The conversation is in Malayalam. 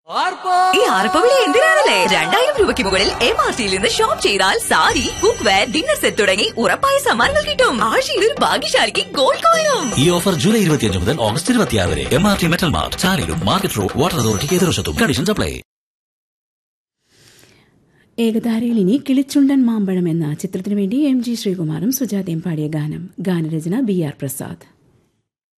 ഈ ആർപ്പവിളി എന്തിനാണല്ലേ? 2000 രൂപയ്ക്ക് മുകളിൽ MRTയിൽ നിന്ന് ഷോപ്പ് ചെയ്താൽ sari, cook wear, dinner set തുടങ്ങി ഉറപ്പായ സമ്മാനങ്ങൾ കിട്ടും. ആഴ്ചയിൽ ഒരു ഭാഗ്യശാലിക്ക് ഗോൾഡ് കോയിനും. ഈ ഓഫർ ജൂലൈ 25 മുതൽ ഓഗസ്റ്റ് 26 വരെ. MRT metal mart, ചാലിലും market road, water അതോറിറ്റിക്ക് എതിർവശത്തും. Conditions apply. ഏകധാരയിൽ ഇനി കിളിച്ചുണ്ടൻ മാമ്പഴം എന്ന ചിത്രത്തിനു വേണ്ടി MG ശ്രീകുമാറും സുജാതയും പാടിയ ഗാനം. ഗാനരചന BR പ്രസാദ്.